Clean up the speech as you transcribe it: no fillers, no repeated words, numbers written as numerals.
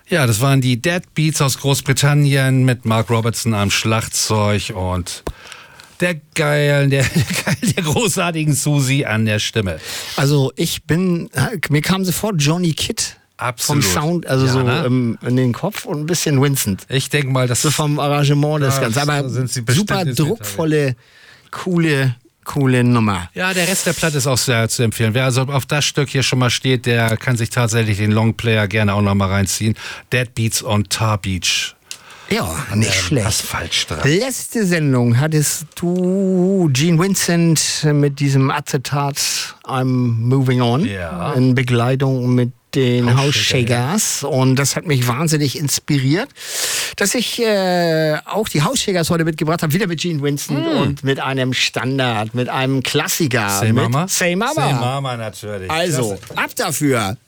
Ja, das waren die Dead Beats aus Großbritannien mit Mark Robertson am Schlagzeug und der großartigen Susi an der Stimme. Also mir kam sofort Johnny Kidd Absolut. vom Sound, also Ja, so in den Kopf und ein bisschen Vincent. Ich denke mal, das So vom Arrangement das Ja, Ganze. Aber so sind sie bestimmt super inspiriert. druckvolle, coole Nummer. Ja, der Rest der Platte ist auch sehr zu empfehlen. Wer also auf das Stück hier schon mal steht, der kann sich tatsächlich den Longplayer gerne auch noch mal reinziehen. Dead Beats on Tar Beach. Ja, nicht schlecht. Asphaltstrand. Letzte Sendung hattest du Gene Vincent mit diesem Acetat I'm Moving On Ja. in Begleitung mit den Houseshakers. Houseshakers und das hat mich wahnsinnig inspiriert, dass ich auch die Houseshakers heute mitgebracht habe, wieder mit Gene Vincent und mit einem Standard, mit einem Klassiker. Say mit Mama? Say Mama. Say Mama natürlich. Also, ab dafür.